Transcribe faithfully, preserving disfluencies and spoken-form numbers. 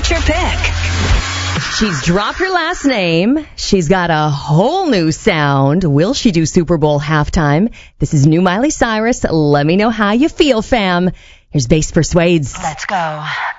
feature pick. She's dropped her last name. She's got a whole new sound. Will she do Super Bowl halftime? This is new Miley Cyrus. Let me know how you feel, fam. Here's Bass Persuades. Let's go.